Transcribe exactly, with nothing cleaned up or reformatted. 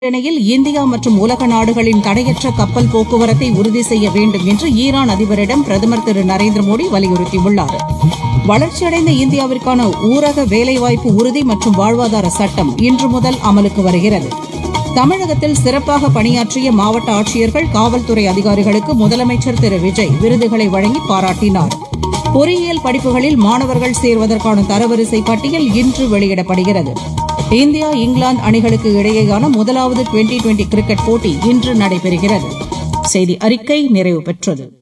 இணையில் India மற்றும் உலக நாடுகளின் தடையற்ற கப்பல் போக்குவரத்தை உறுதி செய்ய வேண்டும் என்று ஈரான் அதிபரிடம் பிரதமர் திரு நரேந்திர மோடி வலியுறுத்தியுள்ளார். வளர்ச்சியடைந்த இந்தியாவிற்கான ஊரக வேலைவாய்ப்பு உறுதி மற்றும் வாழ்வாதார சட்டம் இன்று முதல் அமலுக்கு வருகிறது. தமிழகத்தில் சிறப்பாக பணியாற்றிய மாவட்ட ஆட்சியர்கள், காவல்துறை அதிகாரிகளுக்கு முதலமைச்சர் திரு விஜய் விருதுகளை வழங்கி பாராட்டினார். பொறியியல் படிப்புகளில் மாணவர்கள் சேர்வதற்கான தரவரிசை பட்டியல் இன்று வெளியிடப்படுகிறது. இந்தியா இங்கிலாந்து அணிகளுக்கு இடையேயான முதலாவது டுவெண்டி டுவெண்டி கிரிக்கெட் போட்டி இன்று நடைபெறுகிறது. செய்தி அறிக்கை நிறைவு பெற்றது.